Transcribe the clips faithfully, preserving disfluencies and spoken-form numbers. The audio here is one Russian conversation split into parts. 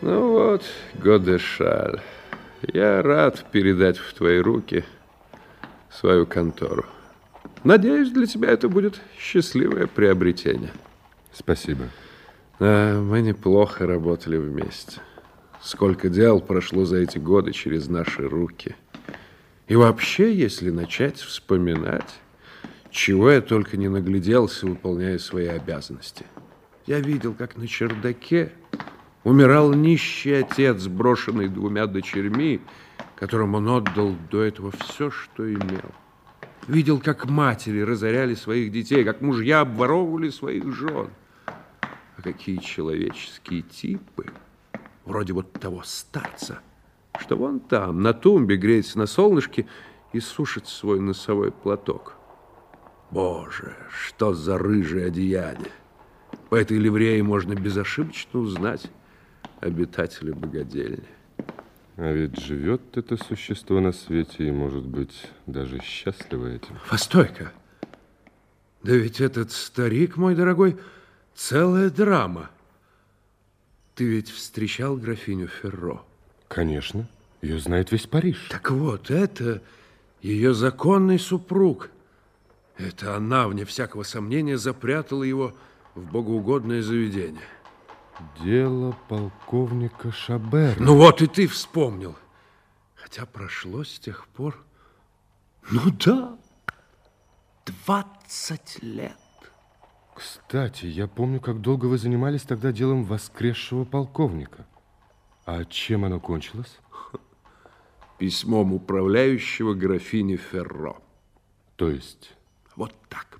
Ну вот, Годешаль, я рад передать в твои руки свою контору. Надеюсь, для тебя это будет счастливое приобретение. Спасибо. А, мы неплохо работали вместе. Сколько дел прошло за эти годы через наши руки. И вообще, если начать вспоминать, чего я только не нагляделся, выполняя свои обязанности. Я видел, как на чердаке умирал нищий отец, брошенный двумя дочерьми, которым он отдал до этого все, что имел. Видел, как матери разоряли своих детей, как мужья обворовывали своих жен. А какие человеческие типы, вроде вот того старца, что вон там, на тумбе, греется на солнышке и сушит свой носовой платок. Боже, что за рыжее одеяние! По этой ливрее можно безошибочно узнать обитателя богадельни. А ведь живет это существо на свете и, может быть, даже счастливо этим. Постой-ка! Да ведь этот старик, мой дорогой, целая драма. Ты ведь встречал графиню Ферро? Конечно. Ее знает весь Париж. Так вот, это ее законный супруг. Это она, вне всякого сомнения, запрятала его в богоугодное заведение. Дело полковника Шабера. Ну вот и ты вспомнил. Хотя прошло с тех пор... Ну да, двадцать лет. Кстати, я помню, как долго вы занимались тогда делом воскресшего полковника. А чем оно кончилось? Письмом управляющего графини Ферро. То есть? Вот так.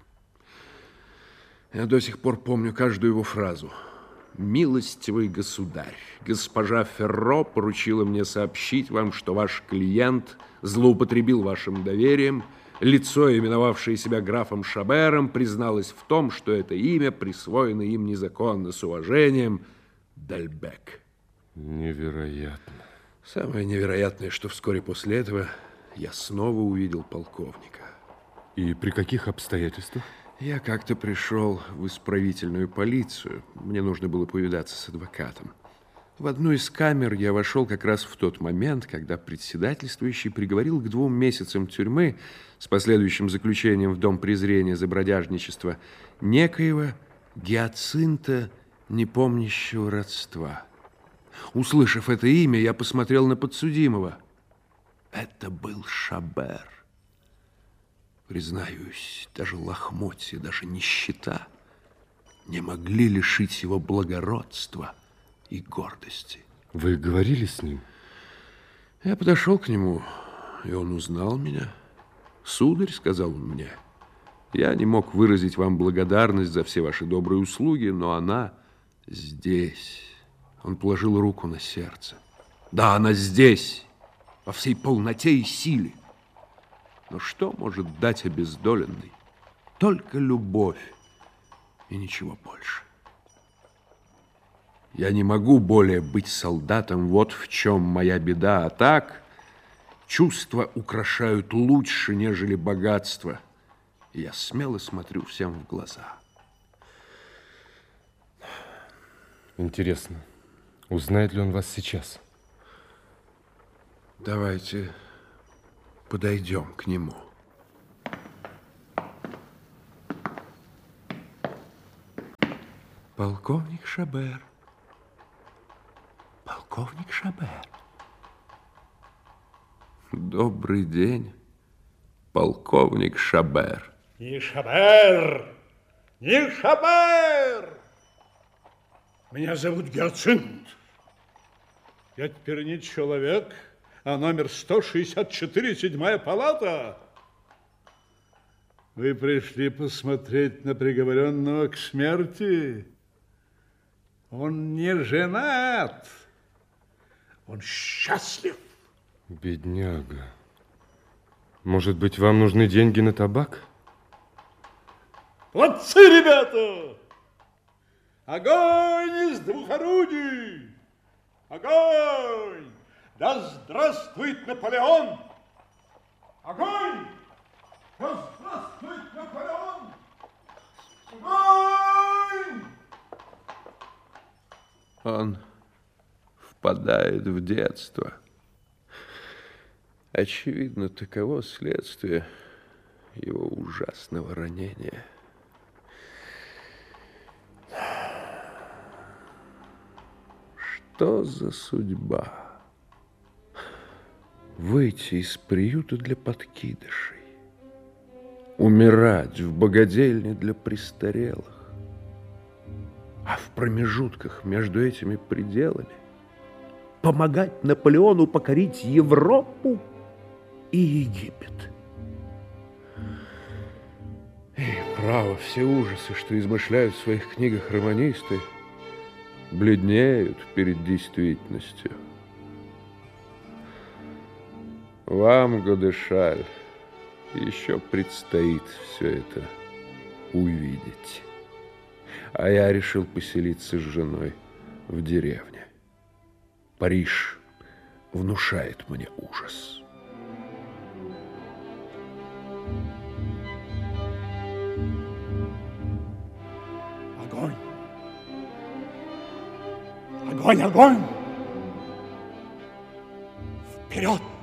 Я до сих пор помню каждую его фразу. «Милостивый государь, госпожа Ферро поручила мне сообщить вам, что ваш клиент злоупотребил вашим доверием. Лицо, именовавшее себя графом Шабером, призналось в том, что это имя присвоено им незаконно. С уважением, Дальбек». Невероятно. Самое невероятное, что вскоре после этого я снова увидел полковника. И при каких обстоятельствах? Я как-то пришел в исправительную полицию. Мне нужно было повидаться с адвокатом. В одну из камер я вошел как раз в тот момент, когда председательствующий приговорил к двум месяцам тюрьмы с последующим заключением в дом презрения за бродяжничество некоего Гиацинта, непомнящего родства. Услышав это имя, я посмотрел на подсудимого. Это был Шабер. Признаюсь, даже лохмотья, даже нищета не могли лишить его благородства и гордости. Вы говорили с ним? Я подошел к нему, и он узнал меня. «Сударь», — сказал он мне, — «я не мог выразить вам благодарность за все ваши добрые услуги, но она здесь». Он положил руку на сердце. «Да, она здесь, во всей полноте и силе. Но что может дать обездоленный? Только любовь и ничего больше. Я не могу более быть солдатом, вот в чем моя беда. А так, чувства украшают лучше, нежели богатство. И я смело смотрю всем в глаза». Интересно, узнает ли он вас сейчас? Давайте подойдем к нему. Полковник Шабер. Полковник Шабер. Добрый день, полковник Шабер. Не Шабер! Не Шабер! Меня зовут Гиацинт. Я теперь не человек, а номер сто шестьдесят четыре, седьмая палата. Вы пришли посмотреть на приговоренного к смерти. Он не женат. Он счастлив. Бедняга. Может быть, вам нужны деньги на табак? Молодцы, ребята! Огонь из двух орудий! Огонь! Да здравствует Наполеон! Огонь! Да здравствует Наполеон! Огонь! Он в впадает в детство. Очевидно, таково следствие его ужасного ранения. Что за судьба? Выйти из приюта для подкидышей, умирать в богадельне для престарелых, а в промежутках между этими пределами помогать Наполеону покорить Европу и Египет. И право, все ужасы, что измышляют в своих книгах романисты, бледнеют перед действительностью. Вам, Годешаль, еще предстоит все это увидеть. А я решил поселиться с женой в деревне. Париж внушает мне ужас. Огонь! Огонь, огонь! Вперед!